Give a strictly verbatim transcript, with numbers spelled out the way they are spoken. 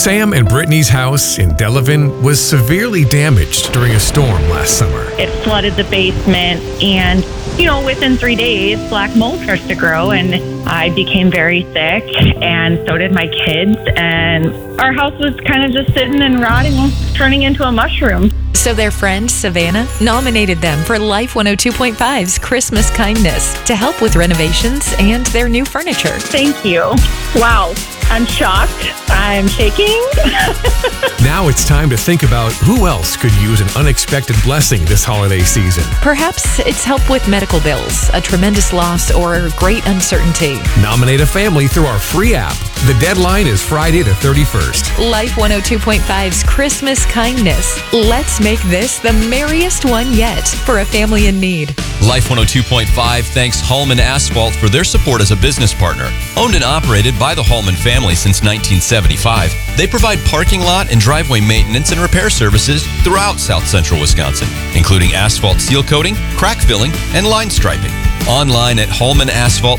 Sam and Brittany's house in Delavan was severely damaged during a storm last summer. It flooded the basement, and, you know, within three days, black mold started to grow, and I became very sick, and so did my kids, and our house was kind of just sitting and rotting, turning into a mushroom. So their friend, Savannah, nominated them for Life one oh two point five's Christmas Kindness to help with renovations and their new furniture. Thank you. Wow. I'm shocked. I'm shaking. Now it's time to think about who else could use an unexpected blessing this holiday season. Perhaps it's help with medical bills, a tremendous loss, or great uncertainty. Nominate a family through our free app. The deadline is Friday the thirty-first. Life one oh two point five's Christmas Kindness. Let's make this the merriest one yet for a family in need. Life one oh two point five thanks Hallman Asphalt for their support as a business partner. Owned and operated by the Hallman family since nineteen seventy-five, they provide parking lot and driveway maintenance and repair services throughout South Central Wisconsin, including asphalt seal coating, crack filling, and line striping. Online at hallman asphalt